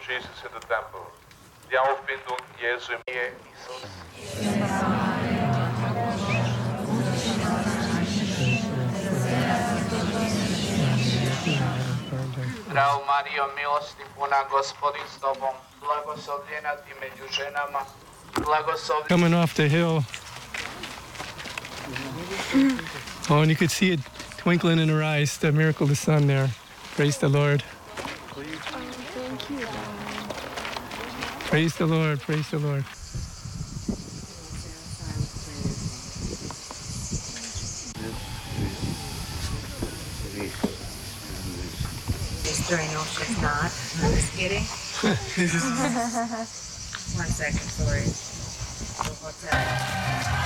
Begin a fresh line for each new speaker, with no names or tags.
Jesus in the temple. Die Auffindung Jesu im Jesus.
Zdravo Marijo, milosti puna, Gospodin s tobom, blagoslovljena ti među ženama,
Coming off the hill. Oh, and you could see it twinkling in her eyes, the miracle of the sun there. Praise the Lord.
Thank you.
Praise the Lord, praise the Lord.
Sister, I know she's not. I'm just kidding. 1 second, sorry. What's that?